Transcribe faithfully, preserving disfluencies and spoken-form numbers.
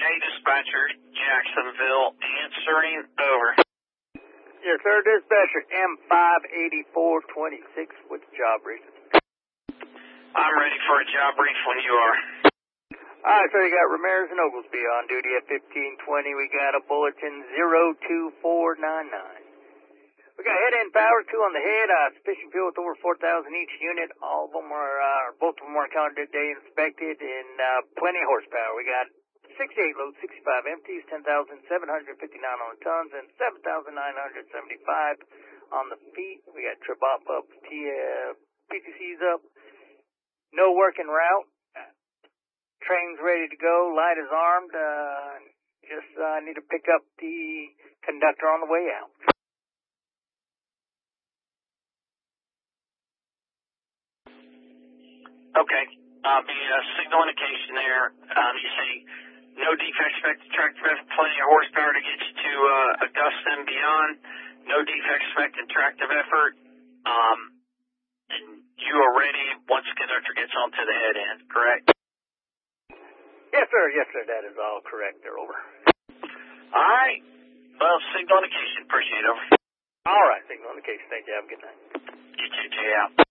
K dispatcher, Jacksonville, answering, over. Yes, sir, dispatcher, M five eighty-four twenty-six, what's the job brief? I'm ready for a job brief when you are. Alright, so you got Ramirez and Oglesby on duty at fifteen twenty. We got a bulletin zero two four nine nine. We got head end power, two on the head, uh, sufficient fuel with over four thousand each unit. All of them are, uh, both of them are counted day inspected, and uh, plenty of horsepower. We got sixty-eight loads, sixty-five empties, ten thousand seven hundred fifty-nine on the tons, and seven thousand nine hundred seventy-five on the feet. We got trip op up, T, uh, P T Cs up. No working route. Train's ready to go. Light is armed. Uh, just uh, need to pick up the conductor on the way out. Okay. Uh, the uh, signal indication there, um, you say no defects, expected tractor effort, plenty of horsepower to get you to uh, Augusta and beyond. No defects, expected tractive effort. Um, and you are ready once the conductor gets onto the head end, correct? Yes, sir. Yes, sir. That is all correct. They're over. All right. Well, signal indication. Appreciate it. Over. All right. Signal indication. Thank you. Have a good night. You too, Jay. Out.